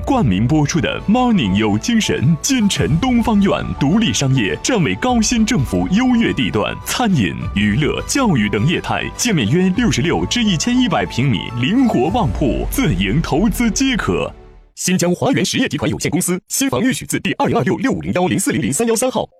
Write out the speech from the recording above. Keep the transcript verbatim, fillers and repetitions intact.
冠名播出的 Morning 有精神，金城东方院独立商业，站为高新政府优越地段，餐饮、娱乐、教育等业态，建面约六十六至一千一百平米，灵活旺铺，自营投资皆可。新疆华源实业集团有限公司新房预许字第二零二六六五零幺零四零零三幺三号。